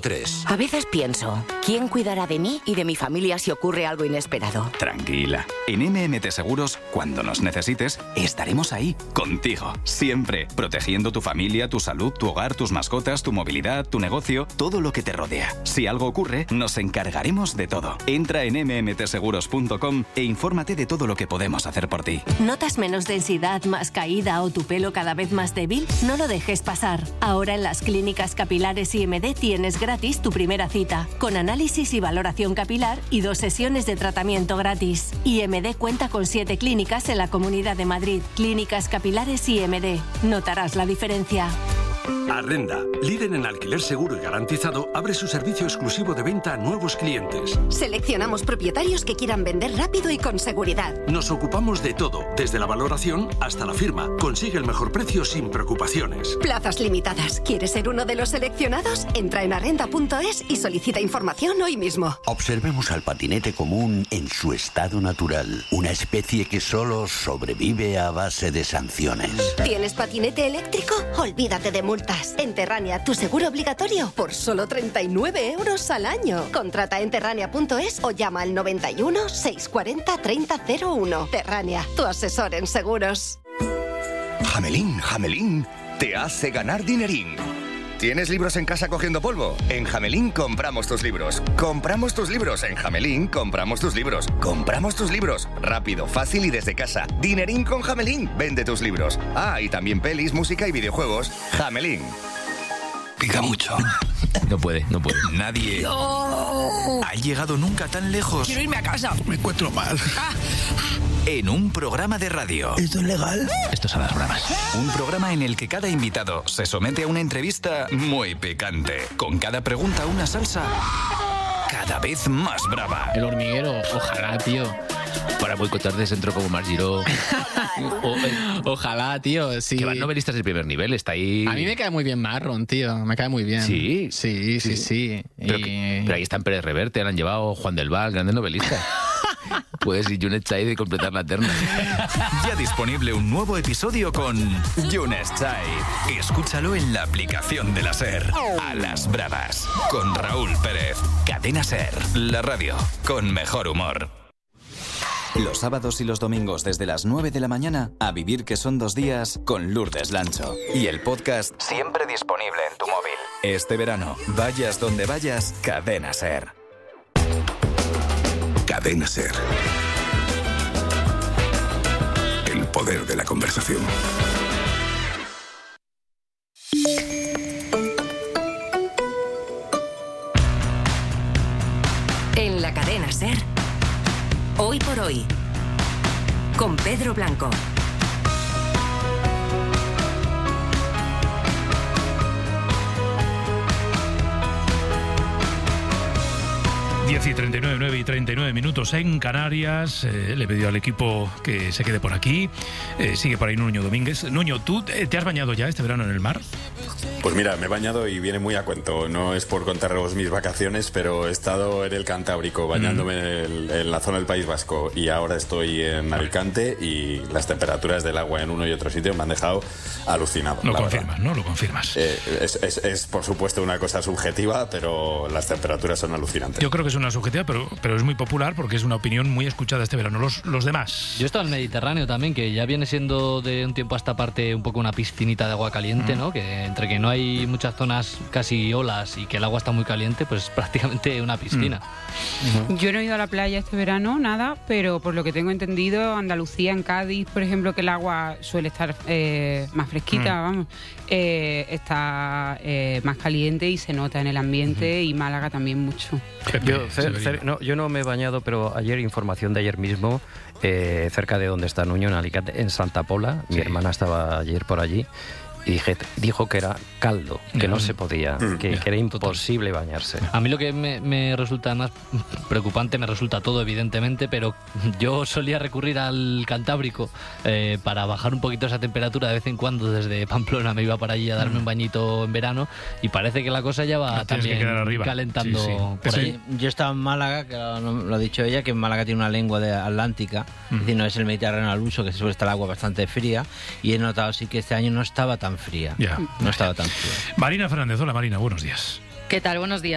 3. A veces pienso, ¿quién cuidará de mí y de mi familia si ocurre algo inesperado? Tranquila. En MMT Seguros, cuando nos necesites, estaremos ahí, contigo, siempre, protegiendo tu familia, tu salud, tu hogar, tus mascotas, tu movilidad, tu negocio, todo lo que te rodea. Si algo ocurre, nos encargaremos de todo. Entra en mmtseguros.com e infórmate de todo lo que podemos hacer por ti. ¿Notas menos densidad, más caída o tu pelo cada vez más débil? No lo dejes pasar. Ahora en las clínicas capilares IMD tienes gratis tu primera cita, con análisis y valoración capilar y 2 sesiones de tratamiento gratis. IMD cuenta con 7 clínicas en la Comunidad de Madrid. Clínicas capilares IMD. Notarás la diferencia. Arrenda, líder en alquiler seguro y garantizado, abre su servicio exclusivo de venta a nuevos clientes. Seleccionamos propietarios que quieran vender rápido y con seguridad. Nos ocupamos de todo, desde la valoración hasta la firma. Consigue el mejor precio sin preocupaciones. Plazas limitadas. ¿Quieres ser uno de los seleccionados? Entra en arrenda.es y solicita información hoy mismo. Observemos al patinete común en su estado natural. Una especie que solo sobrevive a base de sanciones. ¿Tienes patinete eléctrico? Olvídate de multas. En Terrania, tu seguro obligatorio por solo 39 € al año. Contrata en terrania.es o llama al 91 640 3001. Terrania, tu asesor en seguros. Jamelín, te hace ganar dinerín. ¿Tienes libros en casa cogiendo polvo? En Jamelín compramos tus libros. Compramos tus libros. En Jamelín compramos tus libros. Compramos tus libros. Rápido, fácil y desde casa. Dinerín con Jamelín. Vende tus libros. Ah, y también pelis, música y videojuegos. Jamelín. Pica mucho. No puede. Nadie ha llegado nunca tan lejos. Quiero irme a casa. Me encuentro mal. En un programa de radio. ¿Esto es legal? Esto es a las bravas. Un programa en el que cada invitado se somete a una entrevista muy picante. Con cada pregunta una salsa cada vez más brava. El hormiguero, ojalá, tío. Para boicotar de centro como Margiró. Ojalá, tío, sí. Que van novelistas de primer nivel, está ahí. A mí me cae muy bien Marron, tío. Me cae muy bien. ¿Sí? Sí. Pero ahí están Pérez Reverte, han llevado Juan del Val, grandes novelistas. Puedes ir Yunes Chai de completar la terna. Ya disponible un nuevo episodio con Yunes Chai. Escúchalo en la aplicación de la SER. A las bravas. Con Raúl Pérez. Cadena SER. La radio con mejor humor. Los sábados y los domingos desde las 9 de la mañana, A Vivir que son 2 días, con Lourdes Lancho. Y el podcast siempre disponible en tu móvil. Este verano, vayas donde vayas, Cadena SER. Cadena SER. El poder de la conversación. En la Cadena SER. Hoy por hoy, con Pedro Blanco. Y 39, 9 y 39 minutos en Canarias. Le he pedido al equipo que se quede por aquí. Sigue por ahí Nuño Domínguez. Nuño, ¿tú te has bañado ya este verano en el mar? Pues mira, me he bañado y viene muy a cuento. No es por contaros mis vacaciones, pero he estado en el Cantábrico bañándome en la zona del País Vasco y ahora estoy en Alicante y las temperaturas del agua en uno y otro sitio me han dejado alucinado. Lo confirmas, ¿no? Lo confirmas. Es por supuesto una cosa subjetiva, pero las temperaturas son alucinantes. Yo creo que es una subjetiva, pero es muy popular porque es una opinión muy escuchada este verano. Los demás. Yo he estado en el Mediterráneo también, que ya viene siendo de un tiempo a esta parte un poco una piscinita de agua caliente, ¿no? Que entre que no hay muchas zonas casi olas y que el agua está muy caliente, pues prácticamente una piscina. Yo no he ido a la playa este verano, nada, pero por lo que tengo entendido, Andalucía, en Cádiz, por ejemplo, que el agua suele estar más fresquita, vamos, está más caliente y se nota en el ambiente, y Málaga también mucho. Yo no me he bañado, pero ayer, información de ayer mismo, cerca de donde está Nuño, en Alicante, en Santa Pola, mi hermana estaba ayer por allí, y dijo que era caldo, que no se podía, que era imposible bañarse. A mí lo que me resulta más preocupante, me resulta todo evidentemente, pero yo solía recurrir al Cantábrico para bajar un poquito esa temperatura de vez en cuando. Desde Pamplona me iba para allí a darme un bañito en verano y parece que la cosa ya va también calentando por allí. Yo estaba en Málaga, que lo ha dicho ella, que en Málaga tiene una lengua atlántica, es decir, no es el Mediterráneo al uso, que suele estar el agua bastante fría, y he notado sí que este año no estaba tan fría. No estaba tan fría. Marina Fernández, hola Marina, buenos días. ¿Qué tal? Buenos días.